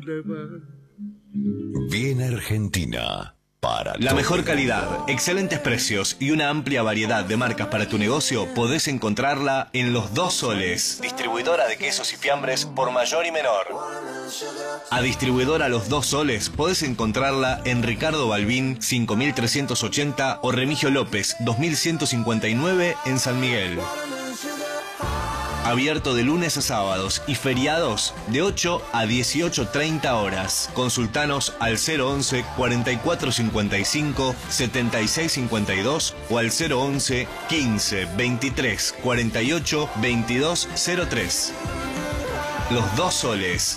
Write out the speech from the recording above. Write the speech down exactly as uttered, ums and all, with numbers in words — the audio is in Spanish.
Bien Argentina. Para la todo. mejor calidad, excelentes precios y una amplia variedad de marcas para tu negocio podés encontrarla en Los Dos Soles, distribuidora de quesos y fiambres por mayor y menor. A distribuidora Los Dos Soles podés encontrarla en Ricardo Balbín cinco mil trescientos ochenta o Remigio López dos mil ciento cincuenta y nueve en San Miguel. Abierto de lunes a sábados y feriados de ocho a dieciocho treinta horas. Consultanos al cero once, cuarenta y cuatro cincuenta y cinco, setenta y seis cincuenta y dos o al cero once, quince, veintitrés, cuarenta y ocho, veintidós cero tres. Los Dos Soles.